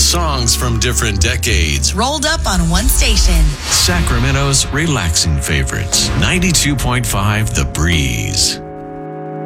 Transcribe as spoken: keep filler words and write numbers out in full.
songs from different decades. Rolled up on one station. Sacramento's relaxing favorites. ninety-two point five The Breeze.